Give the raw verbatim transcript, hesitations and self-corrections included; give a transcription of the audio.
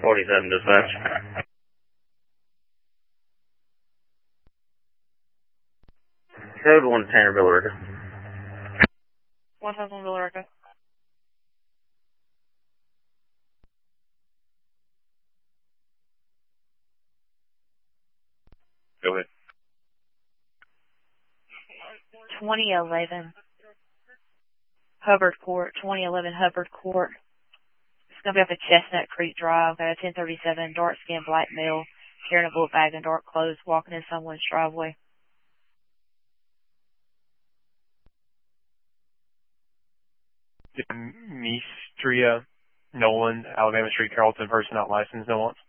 forty-seven dispatch. Code one Tanner Billerica. one thousand Billerica. Go ahead. twenty eleven Hubbard Court, twenty eleven Hubbard Court. It's going to be up at Chestnut Creek Drive. Got a ten thirty-seven dark skinned black male carrying a bullet bag and dark clothes walking in someone's driveway. Mistria Nolan, Alabama Street, Carrollton, person not licensed, no wants.